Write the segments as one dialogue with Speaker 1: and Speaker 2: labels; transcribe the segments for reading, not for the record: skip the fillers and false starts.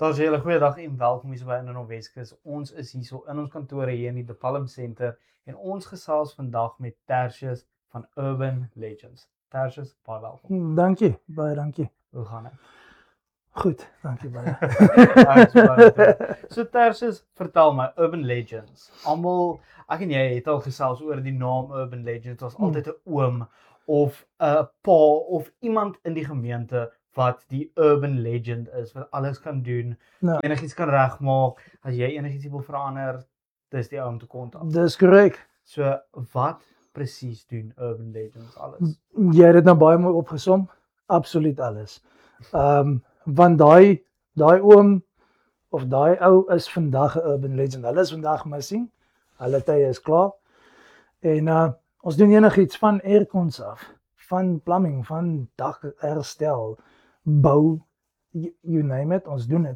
Speaker 1: Daar's 'n hele goeie dag en welkom hier by In Weskus. Ons is hierso in ons kantore hier in die De Palm Center en ons gesels vandag met Tertius van Urban Legends. Tertius, baie welkom.
Speaker 2: Dankie, baie dankie.
Speaker 1: Hoe gaan dit?
Speaker 2: Goed, dankie baie.
Speaker 1: So Tertius, vertel my, Urban Legends. Almal, ek en jy het al gesels oor die naam Urban Legends. Daar's altyd 'n oom of 'n pa of iemand in die gemeente wat die urban legend is, wat alles kan doen, enigiets kan regmaak, as jy enigiets wil verander, dis die ou om te kontak.
Speaker 2: Dis korrek.
Speaker 1: So, wat presies doen urban legends alles?
Speaker 2: Jy het dit nou baie mooi opgesom, absoluut alles. Want daai oom of daai ou is vandag 'n urban legend. Hulle is vandag missing. Hulle tye is klaar. En ons doen enigiets van aircons af, van plumbing, van dakherstel, bou, you name it, ons doen dit.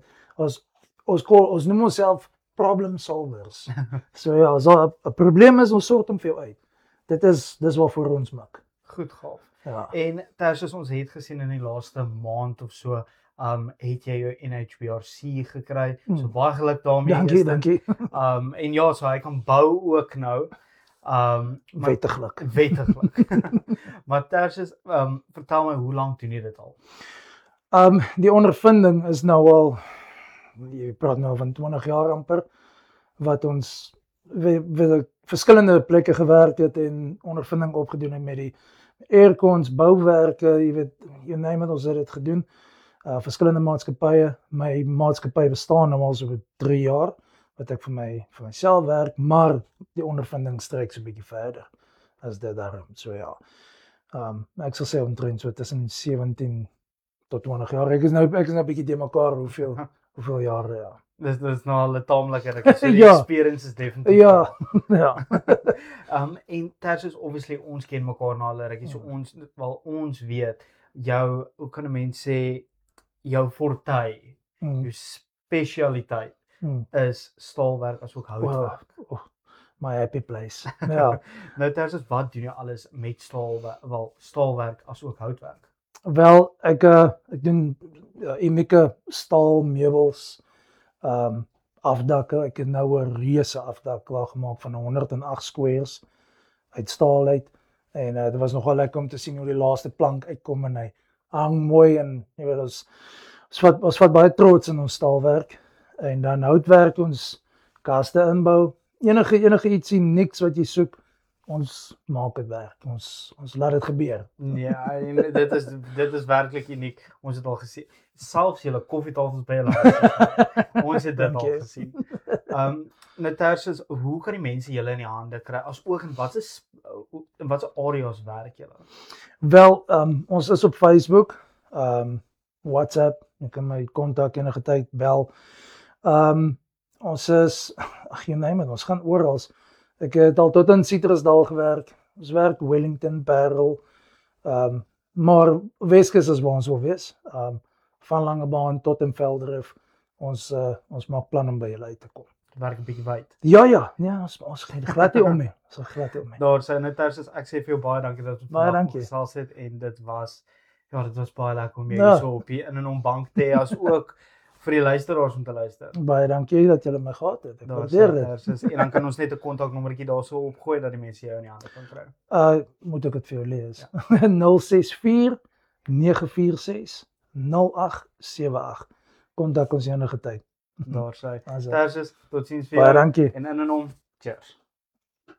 Speaker 2: Ons noem onsself problem solvers. So ja, as daar 'n probleem is, ons sort hom vir jou uit. Dis waarvoor ons maak.
Speaker 1: Goed gaaf.
Speaker 2: Ja.
Speaker 1: En Tertius, ons het gesien in die laaste maand of so, het jy jou NHBRC gekry. So baie geluk daarmee.
Speaker 2: Dankie.
Speaker 1: En ja, so hy kan bou ook nou.
Speaker 2: Wettiglik.
Speaker 1: Maar Tertius, vertel my, hoe lank doen jy dit al?
Speaker 2: Die ondervinding is nou al, jy praat nou van 20 jaar amper, wat ons verskillende plekke gewerk het en ondervinding opgedoen het met die aircons, bouwerke, jy weet, you name it, ons het dit gedoen. Verskillende maatskappye, my maatskappy bestaan nou al so 3 jaar, wat ek vir myself werk, maar die ondervinding strek so 'n bietjie verder as dit daarom. So ja, ek sal sê omtrent so tussen 17 tot 20 jaar. Ek is nou 'n bietjie de mekaar hoeveel jare, ja.
Speaker 1: Dis nou al 'n taamlike ruk. So die
Speaker 2: Ja.
Speaker 1: experience is definitief.
Speaker 2: Ja, ja.
Speaker 1: En Tertius, obviously, ons ken mekaar nou al 'n rukkie, so ons weet jou, hoe kan 'n mens sê, jou fortuin, jou spesialiteit is staalwerk asook houtwerk.
Speaker 2: My happy place. Ja.
Speaker 1: Nou Tertius, wat doen jy alles met staalwerk asook houtwerk?
Speaker 2: Wel, ek doen unieke staal meubels, afdakke. Ek het nou 'n reuse afdak klaar gemaak van 108 squares uit staal uit. En dit was nogal lekker om te sien hoe die laaste plank uitkom en hy hang mooi en jy weet, ons vat baie trots in ons staalwerk. En dan houtwerk, ons kaste inbou, enige ietsie niks wat jy soek, ons maak dit werk. Ons laat dit gebeur.
Speaker 1: Ja, en dit is werklik uniek. Ons het al gesien, selfs julle koffietafels by julle huis. Ons het dit al gesien. Nou Tertius, hoe kan die mense julle in die hande kry? Asook in watse areas werk julle?
Speaker 2: Wel, ons is op Facebook, WhatsApp, jy kan my kontak enige tyd bel. Ons is, jy neem het, ons gaan oral. Ek het al tot in Citrusdal gewerk. Ons werk Wellington, Parel, maar Weskus is waar ons wil wees. Van Langebaan tot in Veldrif. Ons maak plan om by julle uit te kom.
Speaker 1: Werk 'n bietjie wyd.
Speaker 2: Ja, ons gaan glad nie om nie.
Speaker 1: Daar sê nou Tertius, ek sê vir jou baie dankie dat ons
Speaker 2: vandag
Speaker 1: gesels het en dit was baie lekker om jou so op hier in 'n bank te hê, as ook vir die luisteraars om te luister.
Speaker 2: Baie dankie dat julle my gehad het. Ek waardeer dit.
Speaker 1: En dan kan ons net 'n kontaknommertjie daarso opgooi dat die mense jou in die hande kan kry.
Speaker 2: Moet ek dit vir jou lees? 064 946 0878. Kontak ons enige tyd.
Speaker 1: Daar sê. Tertius, totsiens vir
Speaker 2: jou. Baie dankie.
Speaker 1: En in cheers.